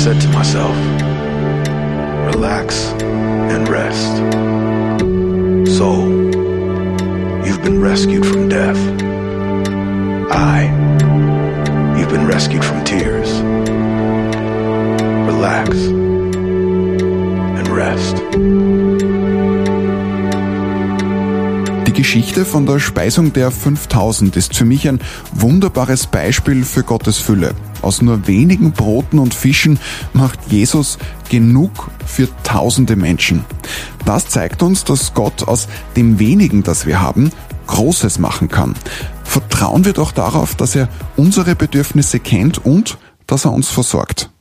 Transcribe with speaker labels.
Speaker 1: said to myself, relax and rest. Soul, you've been rescued from death. Eye, you've been rescued from tears. Relax and rest.
Speaker 2: Die Geschichte von der Speisung der 5000 ist für mich ein wunderbares Beispiel für Gottes Fülle. Aus nur wenigen Broten und Fischen macht Jesus genug für tausende Menschen. Das zeigt uns, dass Gott aus dem wenigen, das wir haben, Großes machen kann. Vertrauen wir doch darauf, dass er unsere Bedürfnisse kennt und dass er uns versorgt.